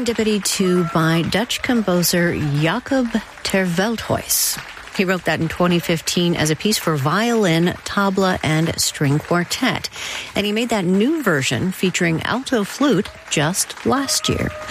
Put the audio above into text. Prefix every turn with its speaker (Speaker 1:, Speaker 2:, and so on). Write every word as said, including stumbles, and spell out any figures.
Speaker 1: Serendipity two by Dutch composer Jacob ter Veldhuis. He wrote that in twenty fifteen as a piece for violin, tabla, and string quartet. And he made that new version featuring alto flute just last year.